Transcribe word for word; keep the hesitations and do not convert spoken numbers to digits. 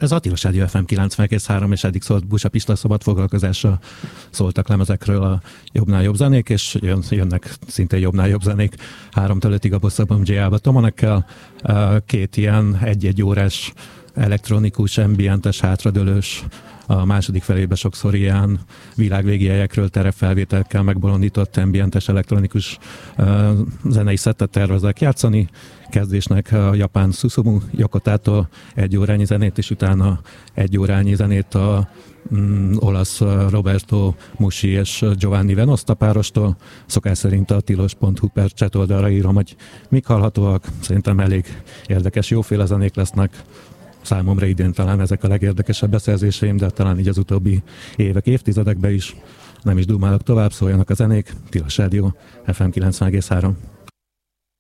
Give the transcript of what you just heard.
Ez a Tilos Rádió ef em kilencven egész három, és eddig szólt Busa Pista szabad foglalkozásra, szóltak lemezekről a jobbnál jobb zenék, és jön, jönnek szintén jobbnál jobb zenék háromtól ötig a Bosszabom dzsé Alba Tomanekkel. Két ilyen egy-egy órás elektronikus, ambientes, hátradőlős, a második felébe sokszor ilyen világvégi helyekről terepfelvételkel megbolondított ambientes elektronikus uh, zenei szettet tervezek játszani. Kezdésnek a japán Susumu Yokotától egy órányi zenét, és utána egy órányi zenét a mm, olasz Roberto Musi és Giovanni Venosta párostól. Szokás szerint a tilos pont hu per chat oldalra írom, hogy mik hallhatóak. Szerintem elég érdekes, jóféle zenék lesznek. Számomra idén talán ezek a legérdekesebb beszerzéseim, de talán így az utóbbi évek, évtizedekben is. Nem is dumálok tovább, szóljanak a zenék. Tilos Rádió ef em kilencven egész három.